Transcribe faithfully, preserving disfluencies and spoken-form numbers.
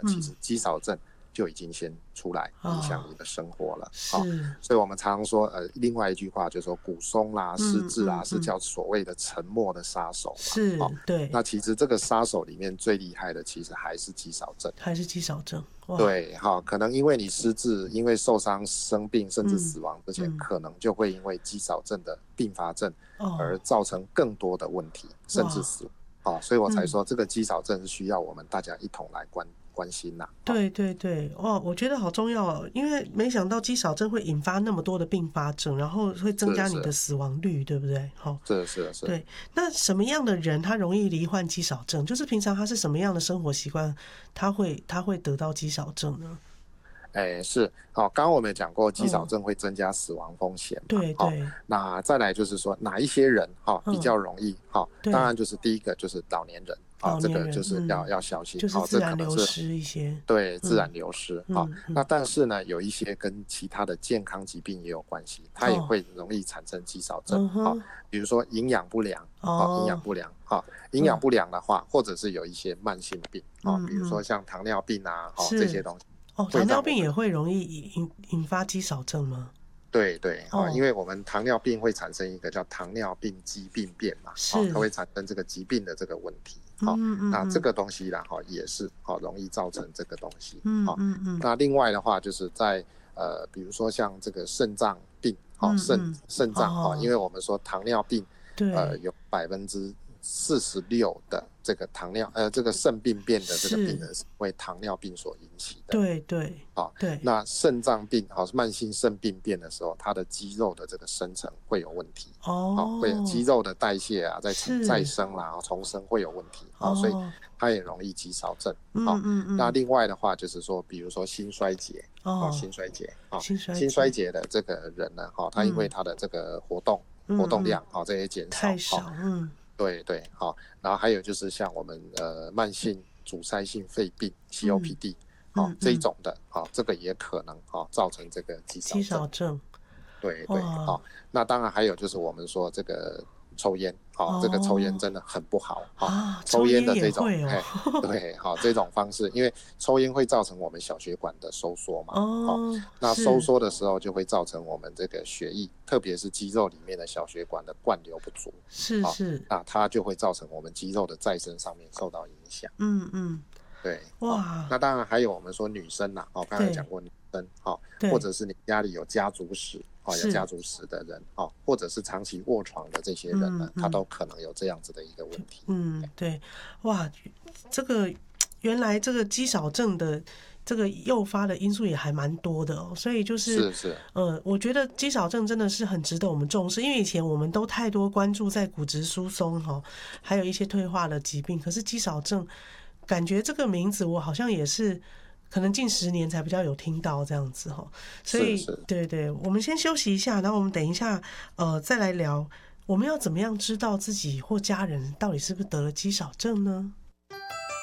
其实肌少症就已经先出来影响你的生活了。哦哦、所以我们常常说，呃，另外一句话就是说，骨松啦、失智啦、嗯嗯嗯、是叫所谓的沉默的杀手嘛。 是，哦、对。 那其实这个杀手里面最厉害的，其实还是肌少症， 还是肌少症。 对，哈，可能因为你失智，因为受伤、生病，甚至死亡之前，嗯嗯、可能就会因为肌少症的并发症而造成更多的问题，哦、甚至死亡。哦、所以我才说，这个肌少症是需要我们大家一同来关关心呐、啊。 对对对，哇，我觉得好重要哦，因为没想到肌少症会引发那么多的并发症，然后会增加你的死亡率，对不对？ 好，是是是。 对，那什么样的人他容易罹患肌少症？就是平常他是什么样的生活习惯，他会他会得到肌少症呢？ 哎，是，好，刚刚我们也讲过，肌少症会增加死亡风险嘛， 对对、哦。 那再来就是说，哪一些人哈、哦、比较容易哈、嗯？当然就是第一个就是老年人，啊，这个就是要、嗯、要小心， 就是自然流失一些， 哦、对，自然流失啊、嗯嗯。那但是呢，有一些跟其他的健康疾病也有关系，它也会容易产生肌少症，好、哦，比如说营养不良，哦，营养不良，好，营养不良的话，或者是有一些慢性病，啊、嗯，比如说像糖尿病啊，哦，这些东西。 哦，糖尿病也会容易引引发肌少症吗？ 对对，哦，因为我们糖尿病会产生一个叫糖尿病肌病变嘛，哦，它会产生这个疾病的这个问题，好、哦，嗯嗯嗯那这个东西啦，哈、哦，也是好、哦、容易造成这个东西，嗯嗯嗯。那另外的话，就是在呃，比如说像这个肾脏病，好、哦，肾肾脏哈，因为我们说糖尿病，呃，有百分之四十六的这个糖尿呃这个肾病变的这个病人是为糖尿病所引起的。 对对， 好、哦， 对。 那肾脏病好、哦、慢性肾病变的时候，它的肌肉的这个生成会有问题。 哦， 哦会有肌肉的代谢啊，再再生啦、重生会有问题。哦，哦所以它也容易肌少症。嗯嗯嗯。那另外的话就是说，比如说心衰竭。哦，心衰竭。哦，心衰竭。心衰竭的这个人呢，哈、哦，他因为他的这个活动、嗯、活动量好、哦、这些减少。 太少。嗯。 对对，好、哦，然后还有就是像我们呃慢性阻塞性肺病 C O P D， 好、嗯哦、这一种的，好、哦，这个也可能好、哦、造成这个肌少症。 肌少症， 对对，好、哦，那当然还有就是我们说这个抽烟，好、哦，这个抽烟真的很不好，好、 啊， 抽烟的这种， 哦、 对，好、哦、这种方式，因为抽烟会造成我们小血管的收缩嘛，哦，哦那收缩的时候就会造成我们这个血液，特别是肌肉里面的小血管的灌流不足， 是是， 那、哦、它就会造成我们肌肉的再生上面受到影响， 嗯嗯， 对， 哇、 哦，那当然还有我们说女生啦，哦，刚才讲过女生，哦，或者是你家里有家族史。哦，有家族史的人，哦，或者是长期卧床的这些人呢，嗯嗯、他都可能有这样子的一个问题。 嗯，对，哇，这个原来这个肌少症的这个诱发的因素也还蛮多的哦，所以就是是是， 呃，我觉得肌少症真的是很值得我们重视，因为以前我们都太多关注在骨质疏松哈、哦，还有一些退化的疾病，可是肌少症感觉这个名字我好像也是。可能近十年才比较有听到这样子哈，所以是是对对，我们先休息一下，然后我们等一下呃再来聊，我们要怎么样知道自己或家人到底是不是得了肌少症呢？